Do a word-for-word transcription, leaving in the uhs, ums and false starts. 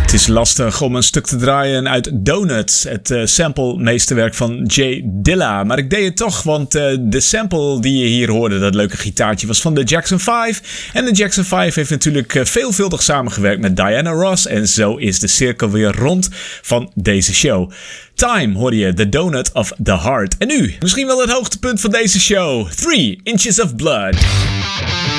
Het is lastig om een stuk te draaien uit Donuts, het uh, sample-meesterwerk van Jay Dilla. Maar ik deed het toch, want uh, de sample die je hier hoorde, dat leuke gitaartje, was van de Jackson vijf. En de Jackson vijf heeft natuurlijk uh, veelvuldig samengewerkt met Diana Ross. En zo is de cirkel weer rond van deze show. Time hoorde je, The Donut of the Heart. En nu, misschien wel het hoogtepunt van deze show. Three Inches of Blood.